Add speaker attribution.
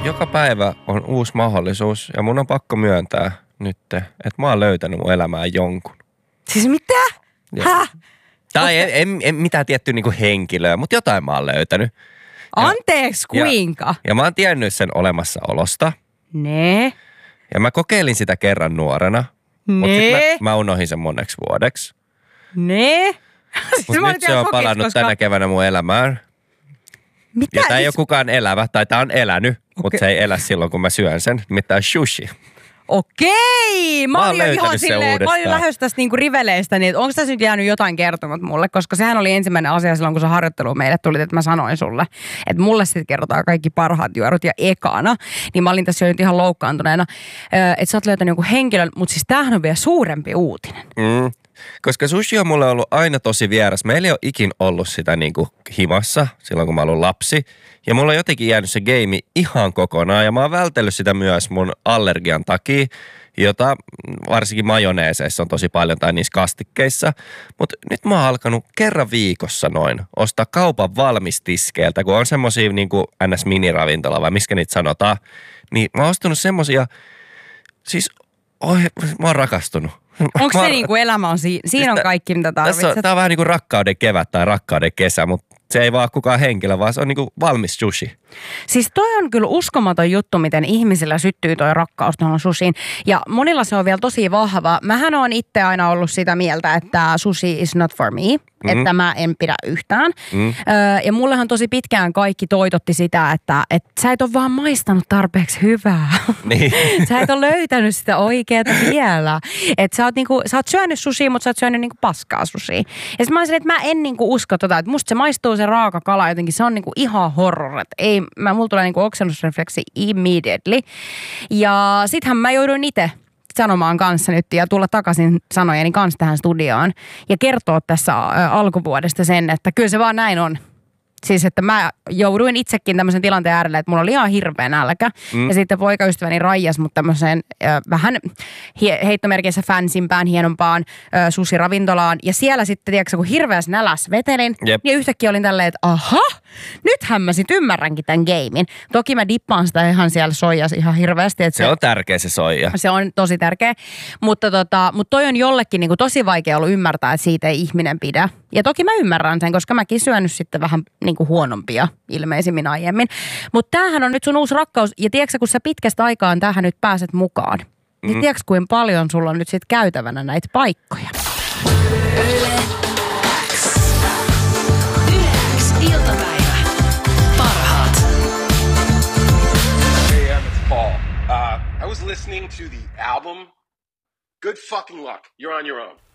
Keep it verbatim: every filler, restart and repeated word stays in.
Speaker 1: joka päivä on uusi mahdollisuus ja mun on pakko myöntää nyt, että mä oon löytänyt mun elämään jonkun.
Speaker 2: Siis mitä? Häh?
Speaker 1: Tai en, en, en mitään tiettyä niinku henkilöä, mutta jotain mä oon löytänyt.
Speaker 2: Anteeksi, kuinka?
Speaker 1: Ja, ja mä oon tiennyt sen olemassaolosta.
Speaker 2: Ne.
Speaker 1: Ja mä kokeilin sitä kerran nuorena.
Speaker 2: Ne.
Speaker 1: Mutta sit mä, mä unohin sen moneksi vuodeksi.
Speaker 2: Ne.
Speaker 1: Mutta nyt se on
Speaker 2: kokis,
Speaker 1: palannut
Speaker 2: koska...
Speaker 1: tänä keväänä mun elämään.
Speaker 2: Mitä?
Speaker 1: Ja tää ei
Speaker 2: siis...
Speaker 1: ole kukaan elävä, tai tää on elänyt, okay. Mutta se ei elä silloin, kun mä syön sen. Nimittäin sushi.
Speaker 2: Okei! Mä,
Speaker 1: mä
Speaker 2: olin jo ihan silleen, mä olin lähdössä tästä niinku riveleistä, niin onko tässä nyt jäänyt jotain kertomat mulle? Koska sehän oli ensimmäinen asia silloin, kun se harjoittelu meille tuli, että mä sanoin sulle, että mulle sitten kerrotaan kaikki parhaat juorut ja ekana. Niin mä olin tässä jo nyt ihan loukkaantuneena, että sä oot löytänyt jonkun henkilön, mutta siis tämähän on vielä suurempi uutinen.
Speaker 1: Mm. Koska sushi on mulle ollut aina tosi vieras. Meillä ei ole ikin ollut sitä niinku himassa silloin, kun mä olin lapsi. Ja mulla on jotenkin jäänyt se geimi ihan kokonaan. Ja mä oon vältellyt sitä myös mun allergian takia, jota varsinkin majoneeseissa on tosi paljon tai niissä kastikkeissa. Mutta nyt mä oon alkanut kerran viikossa noin ostaa kaupan valmistiskeiltä, kun on semmosia niinku N S-miniravintola vai miskä niitä sanotaan. Niin mä oon ostanut semmosia, siis oi, mä oon rakastunut.
Speaker 2: Onko se niin kuin elämä on siinä? Siinä on kaikki, mitä tarvitset.
Speaker 1: Tämä on vähän niin kuin rakkauden kevät tai rakkauden kesä, mutta se ei vaan kukaan henkilö, vaan se on niin kuin valmis sushi.
Speaker 2: Siis toi on kyllä uskomaton juttu, miten ihmisillä syttyy toi rakkaus tuohon sushiin. Ja monilla se on vielä tosi vahva. Mähän on itse aina ollut sitä mieltä, että sushi is not for me. Mm-hmm. Että mä en pidä yhtään. Mm. Öö, ja mullehan tosi pitkään kaikki toitotti sitä, että et sä et ole vaan maistanut tarpeeksi hyvää. Niin. Sä et ole löytänyt sitä oikeata vielä. Että sä oot, niinku, sä oot syönyt sushia, mutta sä oot syönyt niinku paskaa sushia. Ja sit mä olisin, että mä en niinku usko tota, että musta se maistuu se raaka kala jotenkin. Se on niinku ihan horror. Että ei, mä, mulla tulee niinku oksennusrefleksi immediately. Ja sittenhän mä jouduin itse sanomaan kanssa nyt ja tulla takaisin sanojeni kanssa tähän studioon ja kertoa tässä ä, alkuvuodesta sen, että kyllä se vaan näin on. Siis, että mä jouduin itsekin tämmöisen tilanteen äärelle, että mulla oli ihan hirveä nälkä. Mm. Ja sitten poikaystäväni raijas mut tämmöiseen äh, vähän hie- heittomerkissä fansimpään, hienompaan äh, sushi-ravintolaan. Ja siellä sitten, tiedätkö, kun hirveässä nälässä vetelin, yep. ja yhtäkkiä olin tälleen, että aha, nythän mä sit ymmärränkin tämän gamein. Toki mä dippaan sitä ihan siellä soijas ihan hirveästi. Että
Speaker 1: se, se on tärkeä se soija.
Speaker 2: Se on tosi tärkeä. Mutta, tota, mutta toi on jollekin niin kuin tosi vaikea ollut ymmärtää, että siitä ei ihminen pidä. Ja toki mä ymmärrän sen, koska mäkin syönyt sitten vähän niin kuin huonompia ilmeisimmin aiemmin. Mutta tämähän on nyt sun uusi rakkaus. Ja tiedätkö, kun sä pitkästä aikaan tähän nyt pääset mukaan, mm. niin tiedätkö, kuinka paljon sulla on nyt sitten käytävänä näitä paikkoja?
Speaker 3: Yle X. Yle X iltapäivä. Parhaat.
Speaker 4: Hey, um, it's Paul. Uh, I was listening to the album. Good fucking luck. You're on your own.